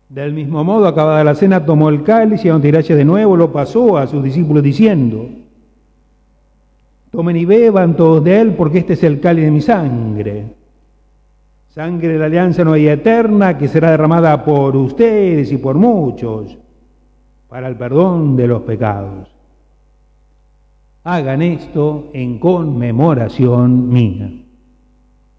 Del mismo modo, acabada la cena, tomó el cáliz y ante gracias de nuevo lo pasó a sus discípulos diciendo: tomen y beban todos de él, porque este es el cáliz de mi sangre. Sangre de la alianza nueva y eterna, que será derramada por ustedes y por muchos, para el perdón de los pecados. Hagan esto en conmemoración mía.